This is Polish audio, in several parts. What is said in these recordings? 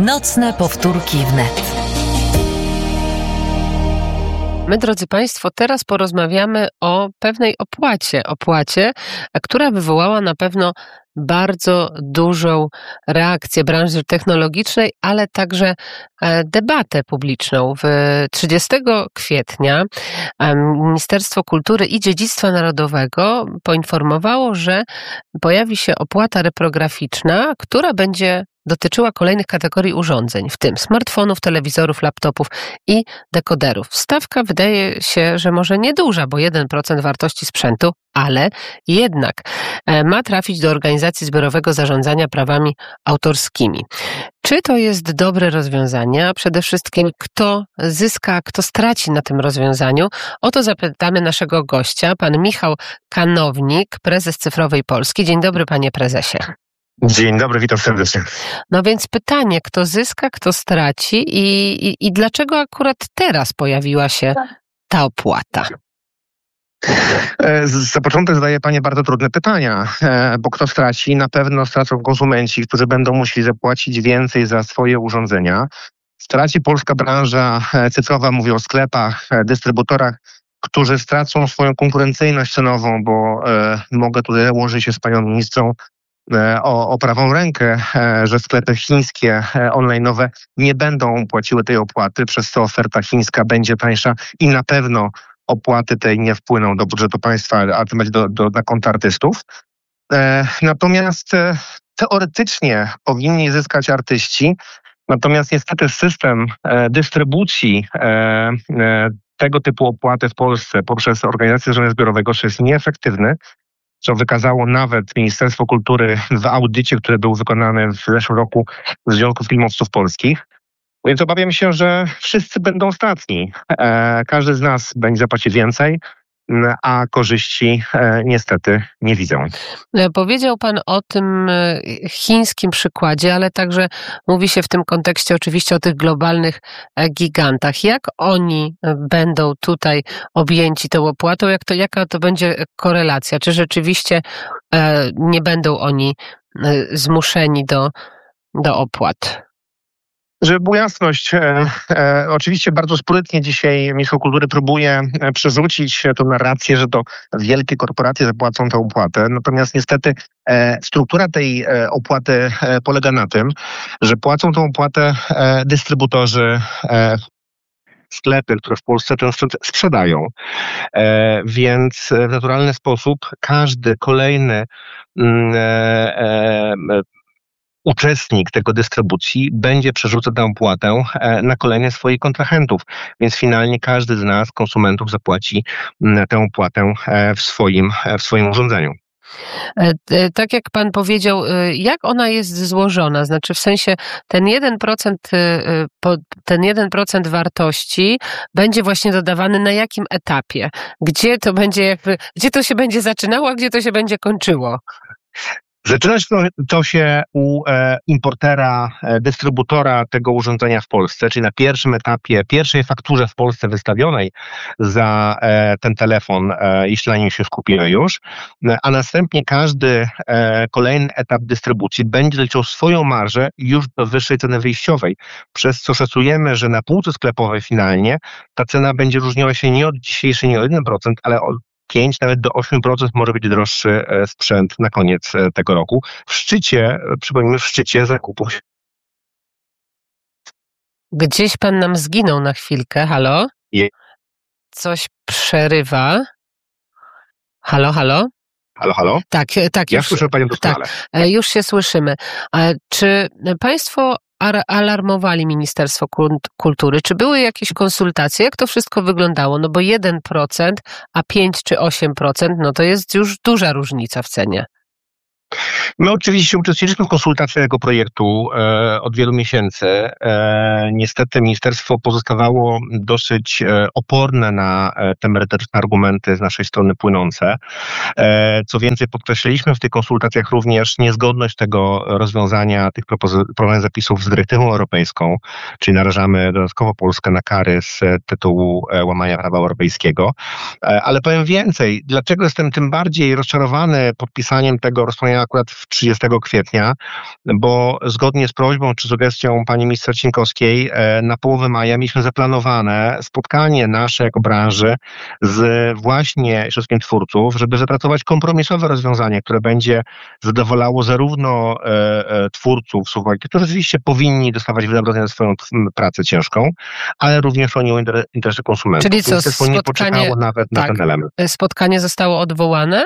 Nocne powtórki wnet. My, drodzy Państwo, teraz porozmawiamy o pewnej opłacie, która wywołała na pewno bardzo dużą reakcję branży technologicznej, ale także debatę publiczną. 30 kwietnia Ministerstwo Kultury i Dziedzictwa Narodowego poinformowało, że pojawi się opłata reprograficzna, która będzie dotyczyła kolejnych kategorii urządzeń, w tym smartfonów, telewizorów, laptopów i dekoderów. Stawka wydaje się, że może nieduża, bo 1% wartości sprzętu, ale jednak ma trafić do organizacji zbiorowego zarządzania prawami autorskimi. Czy to jest dobre rozwiązanie? A przede wszystkim kto zyska, kto straci na tym rozwiązaniu? O to zapytamy naszego gościa, pan Michał Kanownik, prezes Cyfrowej Polski. Dzień dobry, panie prezesie. Dzień dobry, witam serdecznie. No więc pytanie, kto zyska, kto straci i dlaczego akurat teraz pojawiła się ta opłata? Za początek zadaje Pani bardzo trudne pytania, bo kto straci? Na pewno stracą konsumenci, którzy będą musieli zapłacić więcej za swoje urządzenia. Straci polska branża cyfrowa, mówię o sklepach, dystrybutorach, którzy stracą swoją konkurencyjność cenową, bo mogę tutaj założyć się z Panią Ministrą o prawą rękę, że sklepy chińskie, online'owe nie będą płaciły tej opłaty, przez co oferta chińska będzie tańsza i na pewno opłaty tej nie wpłyną do budżetu państwa, a to będzie na konta artystów. Natomiast teoretycznie powinni zyskać artyści, natomiast niestety system dystrybucji tego typu opłaty w Polsce poprzez organizację zarządzania zbiorowego jest nieefektywny, co wykazało nawet Ministerstwo Kultury w audycie, który był wykonany w zeszłym roku w Związku Filmowców Polskich. Więc obawiam się, że wszyscy będą stratni. Każdy z nas będzie zapłacić więcej, a korzyści niestety nie widzę. Powiedział pan o tym chińskim przykładzie, ale także mówi się w tym kontekście oczywiście o tych globalnych gigantach. Jak oni będą tutaj objęci tą opłatą? Jaka to będzie korelacja? Czy rzeczywiście nie będą oni zmuszeni do opłat? Żeby była jasność, oczywiście bardzo sprytnie dzisiaj Ministerstwo Kultury próbuje przerzucić tę narrację, że to wielkie korporacje zapłacą tę opłatę. Natomiast niestety struktura tej opłaty polega na tym, że płacą tę opłatę dystrybutorzy, sklepy, które w Polsce ten sprzęt sprzedają. Więc w naturalny sposób każdy kolejny uczestnik tego dystrybucji będzie przerzucał tę opłatę na kolejnych swoich kontrahentów. Więc finalnie każdy z nas, konsumentów, zapłaci tę opłatę w swoim urządzeniu. Tak jak pan powiedział, jak ona jest złożona? Znaczy w sensie ten 1% wartości będzie właśnie dodawany na jakim etapie? Gdzie to się będzie zaczynało, a gdzie to się będzie kończyło? Zaczyna się to się u importera, dystrybutora tego urządzenia w Polsce, czyli na pierwszym etapie, pierwszej fakturze w Polsce wystawionej za ten telefon, jeśli na nim się skupimy już, a następnie każdy kolejny etap dystrybucji będzie liczył swoją marżę już do wyższej ceny wyjściowej, przez co szacujemy, że na półce sklepowej finalnie ta cena będzie różniła się nie od dzisiejszej, nie o 1%, ale od 5, nawet do 8% może być droższy sprzęt na koniec tego roku. Przypomnijmy, w szczycie zakupu. Gdzieś pan nam zginął na chwilkę. Halo? Coś przerywa. Halo? Halo? Tak. Ja już słyszę panią doskonale. Tak, już się słyszymy. Czy państwo alarmowali Ministerstwo Kultury? Czy były jakieś konsultacje? Jak to wszystko wyglądało? No bo 1%, a 5 czy 8%, no to jest już duża różnica w cenie. My oczywiście uczestniczyliśmy w konsultacjach tego projektu od wielu miesięcy. Niestety ministerstwo pozostawało dosyć oporne na te merytoryczne argumenty z naszej strony płynące. Co więcej, podkreśliliśmy w tych konsultacjach również niezgodność tego rozwiązania, tych proponowanych zapisów z dyrektywą europejską, czyli narażamy dodatkowo Polskę na kary z tytułu łamania prawa europejskiego. Ale powiem więcej, dlaczego jestem tym bardziej rozczarowany podpisaniem tego rozporządzenia akurat w 30 kwietnia, bo zgodnie z prośbą czy sugestią pani minister Cienkowskiej na połowę maja mieliśmy zaplanowane spotkanie nasze jako branży z właśnie środowiskiem twórców, żeby wypracować kompromisowe rozwiązanie, które będzie zadowalało zarówno twórców, którzy rzeczywiście powinni dostawać wynagrodzenie za swoją pracę ciężką, ale również chroniło interesy konsumentów. Czyli co, Ministerstwo nie poczekało nawet na ten element. Spotkanie zostało odwołane?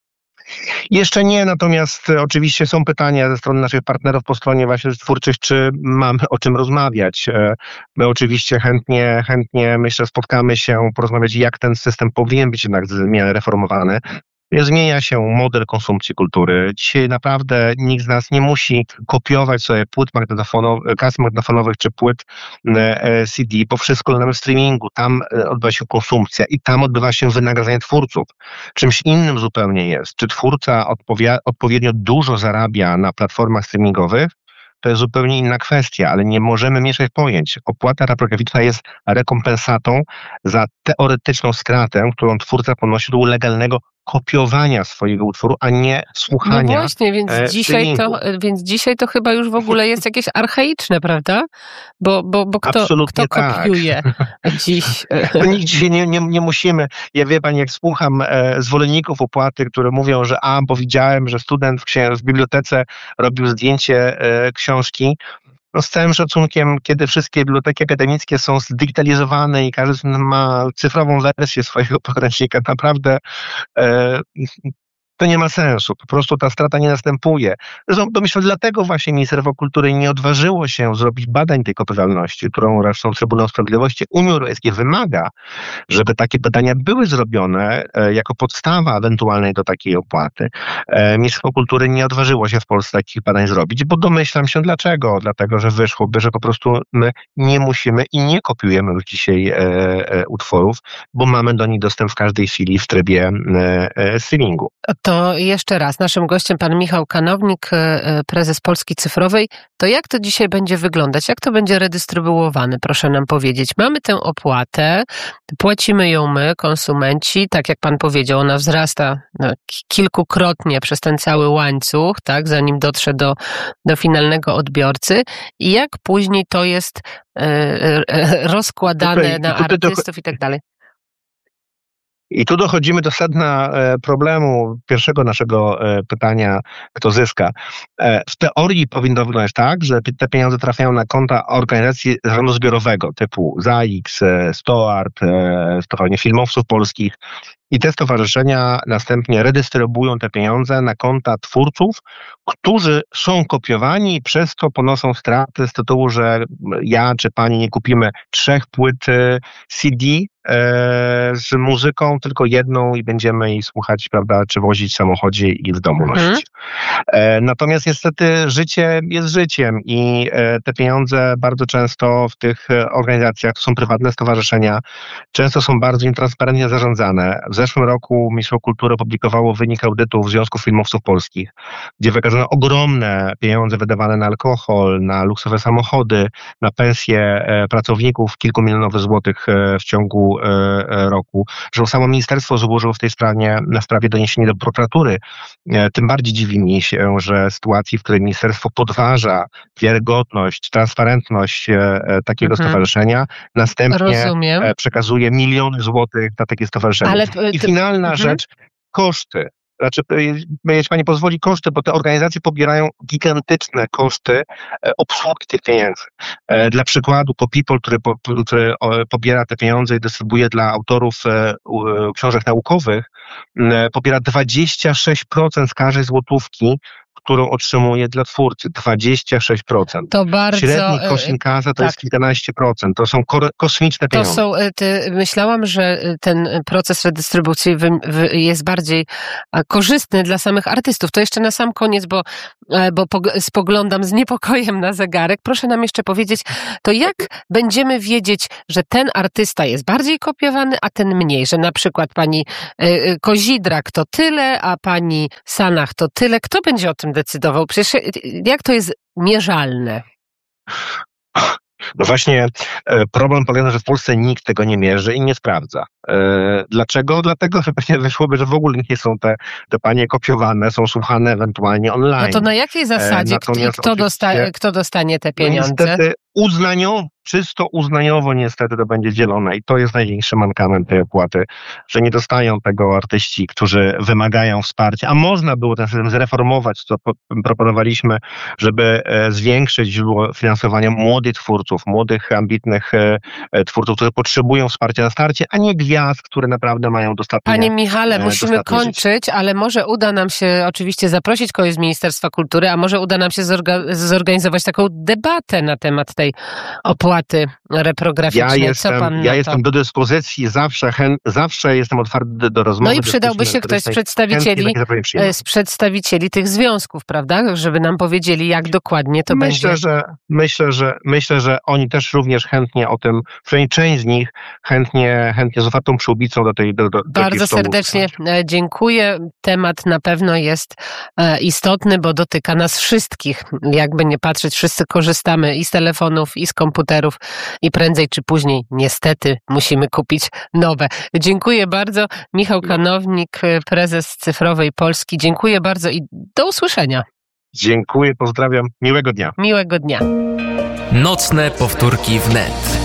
Jeszcze nie, natomiast oczywiście są pytania ze strony naszych partnerów po stronie właśnie twórczych, czy mamy o czym rozmawiać. My oczywiście chętnie myślę, spotkamy się, porozmawiać, jak ten system powinien być jednak reformowany. Zmienia się model konsumpcji kultury. Dzisiaj naprawdę nikt z nas nie musi kopiować sobie płyt kas magnetofonowych czy płyt CD, bo wszystko na streamingu. Tam odbywa się konsumpcja i tam odbywa się wynagradzanie twórców. Czymś innym zupełnie jest. Czy twórca odpowiednio dużo zarabia na platformach streamingowych? To jest zupełnie inna kwestia, ale nie możemy mieszać pojęć. Opłata reprograficzna jest rekompensatą za teoretyczną stratę, którą twórca ponosi do legalnego kopiowania swojego utworu, a nie słuchania. No właśnie, więc dzisiaj to chyba już w ogóle jest jakieś archaiczne, prawda? Bo kto kopiuje dziś? To nikt dzisiaj nie musimy. Ja wie pani, jak słucham zwolenników opłaty, które mówią, że bo widziałem, że student w bibliotece robił zdjęcie książki. No z całym szacunkiem, kiedy wszystkie biblioteki akademickie są zdigitalizowane i każdy ma cyfrową wersję swojego podręcznika, naprawdę to nie ma sensu. Po prostu ta strata nie następuje. Zresztą to myślę, dlatego właśnie Ministerstwo Kultury nie odważyło się zrobić badań tej kopywalności, którą zresztą Trybunał Sprawiedliwości Unii Europejskiej wymaga, żeby takie badania były zrobione jako podstawa ewentualnej do takiej opłaty. Ministerstwo Kultury nie odważyło się w Polsce takich badań zrobić, bo domyślam się dlaczego. Dlatego, że wyszłoby, że po prostu my nie musimy i nie kopiujemy już dzisiaj utworów, bo mamy do nich dostęp w każdej chwili w trybie streamingu. To jeszcze raz, naszym gościem pan Michał Kanownik, prezes Polski Cyfrowej. To jak to dzisiaj będzie wyglądać? Jak to będzie redystrybuowane? Proszę nam powiedzieć. Mamy tę opłatę, płacimy ją my, konsumenci. Tak jak pan powiedział, ona wzrasta kilkukrotnie przez ten cały łańcuch, tak, zanim dotrze do finalnego odbiorcy. I jak później to jest rozkładane na artystów i tak dalej? I tu dochodzimy do sedna problemu pierwszego naszego pytania, kto zyska. W teorii powinno wyglądać tak, że te pieniądze trafiają na konta organizacji zarządu zbiorowego typu ZAIX, STOART, Stowarzyszenie Filmowców Polskich. I te stowarzyszenia następnie redystrybuują te pieniądze na konta twórców, którzy są kopiowani i przez to ponoszą straty z tytułu, że ja czy pani nie kupimy 3 płyt CD z muzyką, tylko jedną i będziemy jej słuchać, prawda, czy wozić w samochodzie i w domu nosić. Natomiast niestety życie jest życiem i te pieniądze bardzo często w tych organizacjach, to są prywatne stowarzyszenia, często są bardzo nietransparentnie zarządzane. W zeszłym roku Ministerstwo Kultury opublikowało wynik audytu Związku Filmowców Polskich, gdzie wykazano ogromne pieniądze wydawane na alkohol, na luksusowe samochody, na pensje pracowników, kilkumilionowe złotych w ciągu roku. Że samo ministerstwo złożyło w tej sprawie doniesienie do prokuratury. Tym bardziej dziwi mi się, że sytuacji, w której ministerstwo podważa wiarygodność, transparentność takiego stowarzyszenia, następnie przekazuje miliony złotych na takie stowarzyszenie. I finalna rzecz, koszty. Znaczy, jeśli pani pozwoli, koszty, bo te organizacje pobierają gigantyczne koszty obsługi tych pieniędzy. Dla przykładu, People, który pobiera te pieniądze i dystrybuuje dla autorów książek naukowych, pobiera 26% z każdej złotówki, którą otrzymuje dla twórcy. 26%. To bardzo... Średni koszt inkasa to jest kilkanaście procent. To są kosmiczne pieniądze. Myślałam, że ten proces redystrybucji jest bardziej korzystny dla samych artystów. To jeszcze na sam koniec, bo spoglądam z niepokojem na zegarek. Proszę nam jeszcze powiedzieć, to jak będziemy wiedzieć, że ten artysta jest bardziej kopiowany, a ten mniej? Że na przykład pani Kozidrak to tyle, a pani Sanach to tyle. Kto będzie o tym decydował? Przecież jak to jest mierzalne? No właśnie problem polega na, że w Polsce nikt tego nie mierzy i nie sprawdza. Dlaczego? Dlatego, że pewnie wyszłoby, że w ogóle nie są te panie kopiowane, są słuchane ewentualnie online. No to na jakiej zasadzie? Kto dostanie te pieniądze? No niestety czysto uznaniowo niestety to będzie dzielone i to jest największy mankament tej opłaty, że nie dostają tego artyści, którzy wymagają wsparcia, a można było ten system zreformować, co proponowaliśmy, żeby zwiększyć źródło finansowania młodych twórców, młodych, ambitnych twórców, którzy potrzebują wsparcia na starcie, a nie gwiazd, które naprawdę mają dostatnie. Panie Michale, musimy kończyć, ale może uda nam się oczywiście zaprosić kogoś z Ministerstwa Kultury, a może uda nam się zorganizować taką debatę na temat tej opłaty reprograficznej. Ja jestem do dyspozycji, zawsze jestem otwarty do rozmowy. No i przydałby się ktoś z przedstawicieli tych związków, prawda? Żeby nam powiedzieli, jak dokładnie to będzie. Myślę, że oni też również chętnie o tym, przynajmniej część z nich chętnie z otwartą przyłbicą do tej Bardzo serdecznie dziękuję. Temat na pewno jest istotny, bo dotyka nas wszystkich. Jakby nie patrzeć, wszyscy korzystamy i z telefonów, i z komputerów i prędzej czy później niestety musimy kupić nowe. Dziękuję bardzo. Michał Kanownik, prezes Cyfrowej Polski. Dziękuję bardzo i do usłyszenia. Dziękuję, pozdrawiam. Miłego dnia. Miłego dnia. Nocne powtórki wnet.